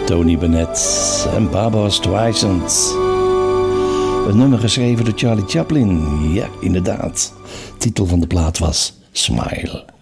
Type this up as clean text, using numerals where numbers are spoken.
Tony Bennett en Barbra Streisand. Een nummer geschreven door Charlie Chaplin. Ja, inderdaad. De titel van de plaat was Smile.